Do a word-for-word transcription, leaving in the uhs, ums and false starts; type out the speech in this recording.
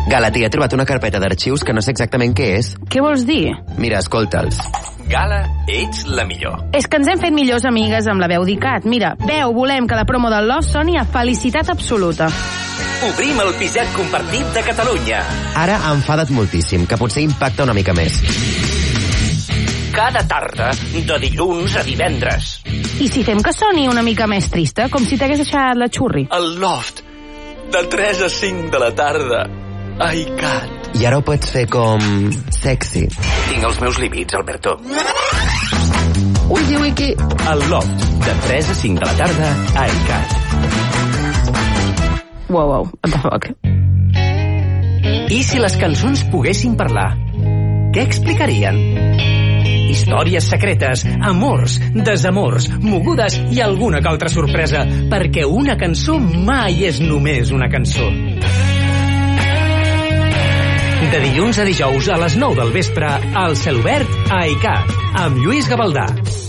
Gala, t'hi he trobat una carpeta d'arxius que no sé exactament què és. Què vols dir? Mira, escolta'ls. Gala, ets la millor. És que ens hem fet millors amigues amb la veu d'ICAT. Mira, veu, volem que la promo del Love soni a felicitat absoluta. Obrim el piset compartit de Catalunya. Ara ha enfadat moltíssim, que potser impacta una mica més. Cada tarda, de dilluns a divendres. I si fem que soni una mica més trista, com si t'hagués deixat la xurri? El Loft, de tres a cinc de la tarda. Ai, Cat. I ara ho pots fer com... sexy. Tinc els meus límits, Alberto. Wiki, wiki. El Loft, de tres a cinc de la tarda, a ICAT. Wow, wow, what the fuck. I si les cançons poguessin parlar? Què explicarien? Històries secretes, amors, desamors, mogudes i alguna que altra sorpresa, perquè una cançó mai és només una cançó. De dilluns a dijous a les nou del vespre, al Celobert a ICAT, amb Lluís Gavaldà.